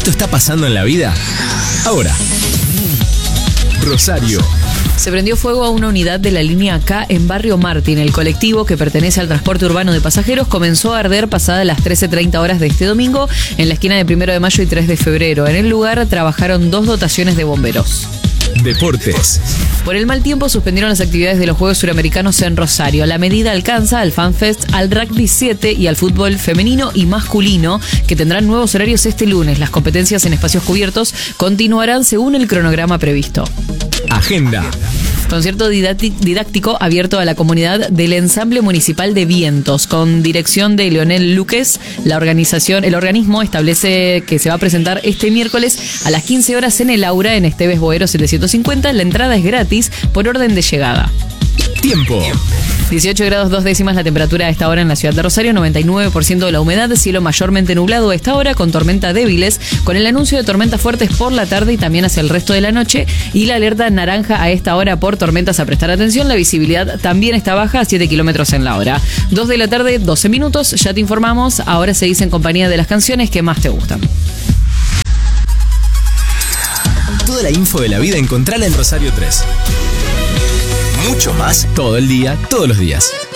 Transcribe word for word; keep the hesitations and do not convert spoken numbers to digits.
esto está pasando en la vida? Ahora. Rosario. Se prendió fuego a una unidad de la línea K en Barrio Martín. El colectivo, que pertenece al transporte urbano de pasajeros, comenzó a arder pasadas las trece treinta horas de este domingo en la esquina de primero de mayo y tres de febrero. En el lugar trabajaron dos dotaciones de bomberos. Deportes. Por el mal tiempo suspendieron las actividades de los Juegos Suramericanos en Rosario. La medida alcanza al FanFest, al Rugby siete y al fútbol femenino y masculino, que tendrán nuevos horarios este lunes. Las competencias en espacios cubiertos continuarán según el cronograma previsto. Agenda. Concierto didáctico abierto a la comunidad del Ensamble Municipal de Vientos, con dirección de Leonel Luques. La organización, el organismo establece que se va a presentar este miércoles a las quince horas en el Aura, en Esteves Boero setecientos cincuenta. La entrada es gratis por orden de llegada. Tiempo. dieciocho grados dos décimas la temperatura a esta hora en la ciudad de Rosario, noventa y nueve por ciento de la humedad, cielo mayormente nublado a esta hora con tormentas débiles, con el anuncio de tormentas fuertes por la tarde y también hacia el resto de la noche, y la alerta naranja a esta hora por tormentas a prestar atención. La visibilidad también está baja a siete kilómetros en la hora. dos de la tarde, doce minutos, ya te informamos. Ahora seguís en compañía de las canciones que más te gustan. Toda la info de la vida encontrala en Rosario tres. Mucho más todo el día, todos los días.